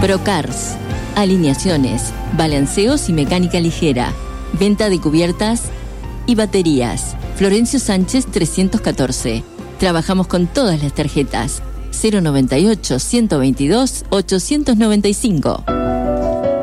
Procars, alineaciones, balanceos y mecánica ligera, venta de cubiertas y baterías. Florencio Sánchez 314. Trabajamos con todas las tarjetas. 098 122 895.